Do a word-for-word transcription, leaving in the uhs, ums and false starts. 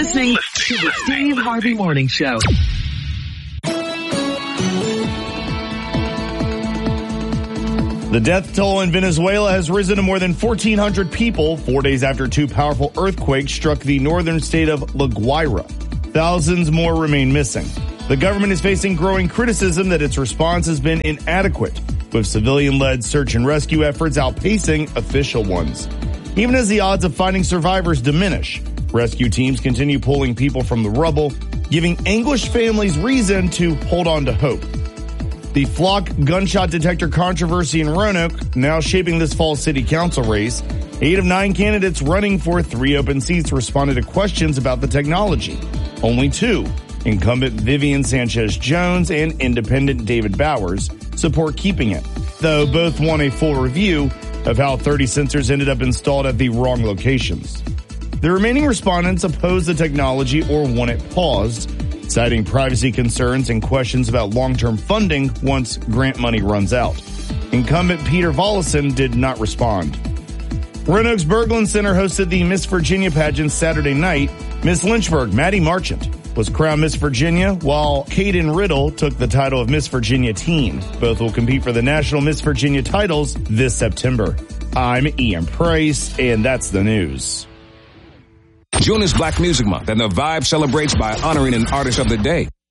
listening to the Steve Harvey Morning Show. The death toll in Venezuela has risen to more than fourteen hundred people, four days after two powerful earthquakes struck the northern state of La Guaira. Thousands more remain missing. The government is facing growing criticism that its response has been inadequate, with civilian-led search and rescue efforts outpacing official ones. Even as the odds of finding survivors diminish, rescue teams continue pulling people from the rubble, giving anguished families reason to hold on to hope. The Flock gunshot detector controversy in Roanoke now shaping this fall's city council race. Eight of nine candidates running for three open seats responded to questions about the technology. Only two, incumbent Vivian Sanchez-Jones and independent David Bowers, support keeping it, though both want a full review of how thirty sensors ended up installed at the wrong locations. The remaining respondents oppose the technology or want it paused, citing privacy concerns and questions about long-term funding once grant money runs out. Incumbent Peter Volleson did not respond. Roanoke's Berglund Center hosted the Miss Virginia pageant Saturday night. Miss Lynchburg, Maddie Marchant, was crowned Miss Virginia, while Caden Riddle took the title of Miss Virginia Teen. Both will compete for the national Miss Virginia titles this September. I'm Ian Price, and that's the news. June is Black Music Month, and the Vibe celebrates by honoring an artist of the day.